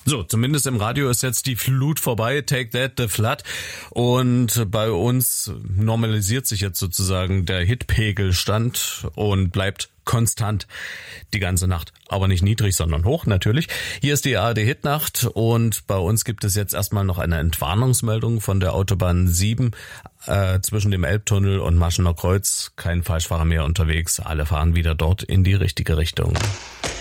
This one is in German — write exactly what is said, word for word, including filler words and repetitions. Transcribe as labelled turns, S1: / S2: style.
S1: So, zumindest im Radio ist jetzt die Flut vorbei, take that, the flood. Und bei uns normalisiert sich jetzt sozusagen der Hitpegelstand und bleibt konstant die ganze Nacht. Aber nicht niedrig, sondern hoch natürlich. Hier ist die A R D-Hitnacht und bei uns gibt es jetzt erstmal noch eine Entwarnungsmeldung von der Autobahn sieben äh, zwischen dem Elbtunnel und Maschener Kreuz. Kein Falschfahrer mehr unterwegs. Alle fahren wieder dort in die richtige Richtung.